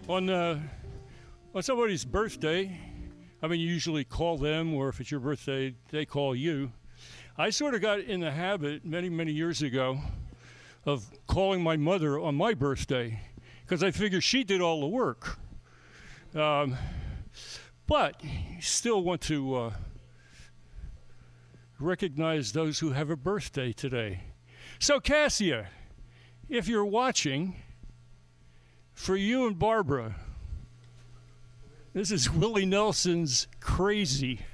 On somebody's birthday, I mean, you usually call them, or if it's your birthday, they call you. I sort of got in the habit many, many years ago of calling my mother on my birthday because I figured she did all the work. But still want to recognize those who have a birthday today. So, Cassia, if you're watching, for you and Barbara, this is Willie Nelson's Crazy.